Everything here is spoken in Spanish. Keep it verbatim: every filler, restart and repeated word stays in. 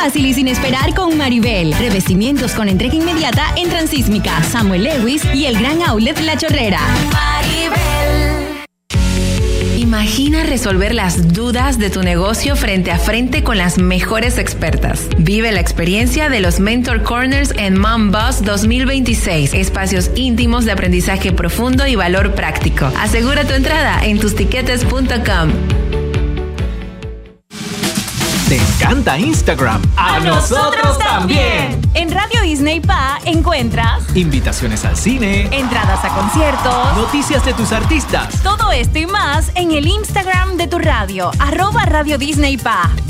fácil y sin esperar con Maribel. Revestimientos con entrega inmediata en Transísmica, Samuel Lewis y el gran outlet La Chorrera. Maribel. Imagina resolver las dudas de tu negocio frente a frente con las mejores expertas. Vive la experiencia de los Mentor Corners en Mom Boss dos mil veintiséis. Espacios íntimos de aprendizaje profundo y valor práctico. Asegura tu entrada en tus tiquetes punto com. ¿Te encanta Instagram? ¡A nosotros también! En Radio Disney P A encuentras Invitaciones al cine, entradas a conciertos, noticias de tus artistas. todo esto y más en el Instagram de tu radio, arroba Radio Disney P A.